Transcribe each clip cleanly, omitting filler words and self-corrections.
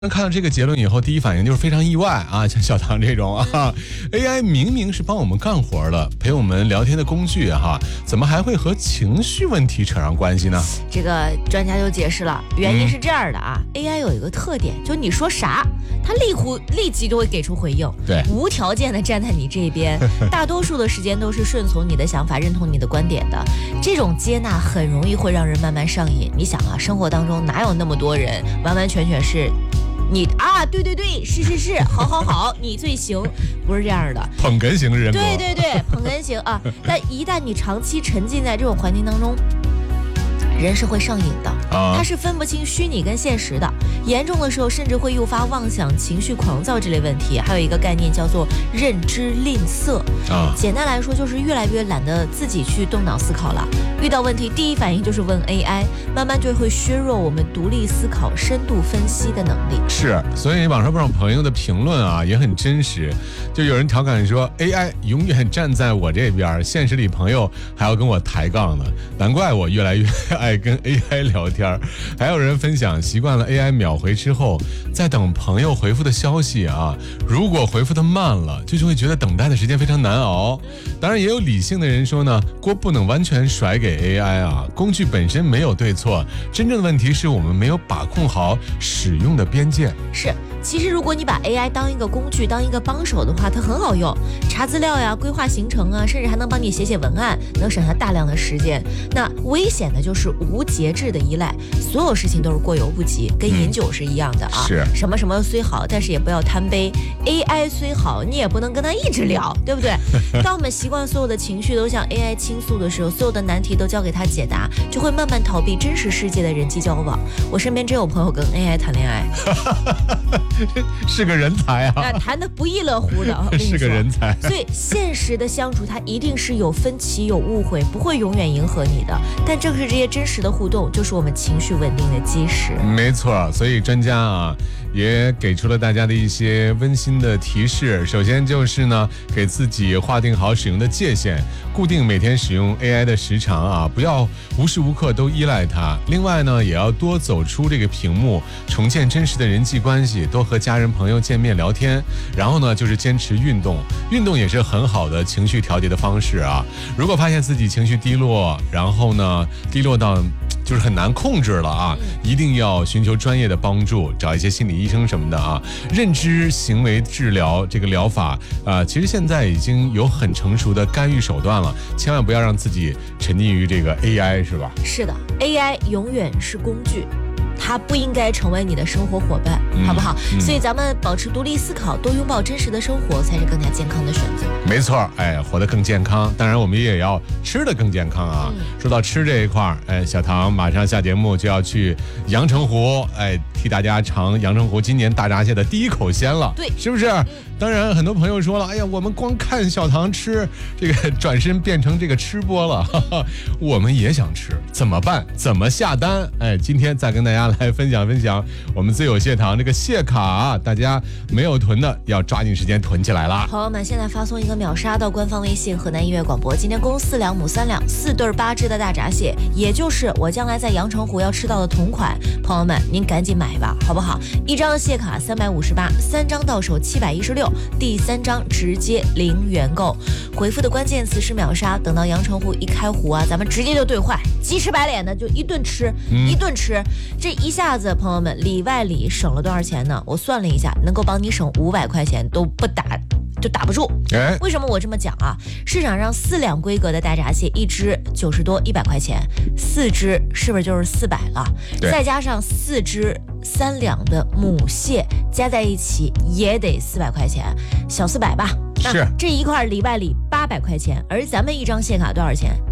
看到这个结论以后，第一反应就是非常意外啊，像小唐这种啊，AI 明明是帮我们干活的、陪我们聊天的工具哈，怎么还会和情绪问题扯上关系呢？ 这个专家就解释了，原因是这样的啊，AI 有一个特点，就你说啥，它立即就会给出回应， 对， 无条件的站在你这边，大多数的时间都是顺从你的想法，认同你的观点的。这种接纳很容易会让人慢慢上瘾。你想啊，生活当中哪有那么多人完完全全是。你啊，对，是，好，你最行，不是这样的。 捧哏型人格， 对，捧哏型啊。但一旦你长期沉浸在这种环境当中，人是会上瘾的，他是分不清虚拟跟现实的，严重的时候甚至会诱发妄想、情绪狂躁这类问题。还有一个概念叫做认知吝啬，简单来说就是越来越懒得自己去动脑思考了。遇到问题第一反应就是问 AI， 慢慢就会削弱我们独立思考、深度分析的能力。 是，所以网上不少朋友的评论啊也很真实，就有人调侃说 AI 永远站在我这边，现实里朋友还要跟我抬杠呢，难怪我越来越爱跟 AI 聊天。还有人分享习惯了 AI 秒回之后，在等朋友回复的消息啊，如果回复的慢了，就会觉得等待的时间非常难熬。当然也有理性的人说呢，锅不能完全甩给 AI 啊，工具本身没有对错，真正的问题是我们没有把控好使用的边界。 是，其实如果你把 AI 当一个工具，当一个帮手的话，它很好用，查资料呀、规划行程啊，甚至还能帮你写文案，能省下大量的时间。那危险的就是无节制的依赖，所有事情都是过犹不及，跟饮酒是一样的啊。 是， 什么虽好，但是也不要贪杯。AI 虽好，你也不能跟它一直聊，对不对？当我们习惯所有的情绪都向 AI 倾诉的时候，所有的难题都交给它解答，就会慢慢逃避真实世界的人际交往。我身边真有朋友跟 AI 谈恋爱。 是个人才啊， 谈得不亦乐乎的， 是个人才。 所以现实的相处，它一定是有分歧、有误会，不会永远迎合你的。但正是这些真实的互动，就是我们情绪稳定的基石。 没错，所以专家啊也给出了大家的一些温馨的提示。首先就是呢，给自己划定好使用的界限，固定每天使用 AI 的时长啊，不要无时无刻都依赖它。另外呢，也要多走出这个屏幕，重建真实的人际关系，多和家人朋友见面聊天。然后呢，就是坚持运动，运动也是很好的情绪调节的方式啊。如果发现自己情绪低落，然后呢低落到就是很难控制了啊，一定要寻求专业的帮助，找一些心理医生什么的啊。认知行为治疗这个疗法其实现在已经有很成熟的干预手段了，千万不要让自己沉溺于这个 AI， 是吧？ 是的， AI 永远是工具，它不应该成为你的生活伙伴，好不好？所以咱们保持独立思考，多拥抱真实的生活，才是更加健康的选择。 没错，活得更健康。当然，我们也要吃得更健康啊。说到吃这一块小唐马上下节目就要去阳澄湖，替大家尝阳澄湖今年大闸蟹的第一口鲜了， 对， 是不是？当然，很多朋友说了，我们光看小唐吃，这个转身变成这个吃播了，我们也想吃，怎么办？怎么下单？今天再跟大家来分享我们自有蟹堂这个蟹卡，大家没有囤的要抓紧时间囤起来了。 朋友们，现在发送一个秒杀到官方微信河南音乐广播，今天公4两母3两4对8只的大闸蟹，也就是我将来在阳澄湖要吃到的同款。朋友们，您赶紧买吧，好不好？一张蟹卡358，3张到手716，第3张直接0元购。回复的关键词是秒杀，等到阳澄湖一开湖啊，咱们直接就兑换，鸡吃白脸的就一顿吃，一顿吃，这一下子朋友们里外里省了多少钱呢？我算了一下，能够帮你省500块钱都不打不住。为什么我这么讲啊？市场上4两规格的大闸蟹，一只90多100块钱，4只是不是就是400了？再加上4只3两的母蟹，加在一起也得400块钱，小400吧。 是这一块里外里800块钱，而咱们一张蟹卡多少钱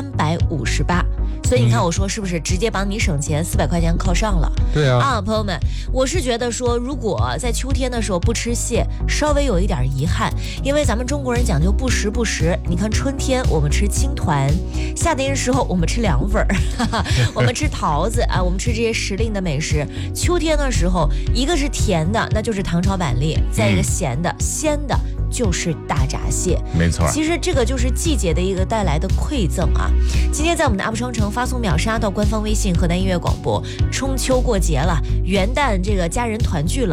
？358。所以你看我说是不是直接帮你省钱，400块钱靠上了？ 对啊， 朋友们，我是觉得说，如果在秋天的时候不吃蟹，稍微有一点遗憾，因为咱们中国人讲究不时不食。你看春天我们吃青团，夏天的时候我们吃凉粉我们吃桃子啊，我们吃这些时令的美食。秋天的时候，一个是甜的，那就是糖炒板栗，再一个咸的、鲜的。 就是大闸蟹。 没错， 其实这个就是季节的一个带来的馈赠啊。今天在我们的 UP 商城发送秒杀到官方微信河南音乐广播，中秋过节了，元旦这个家人团聚了。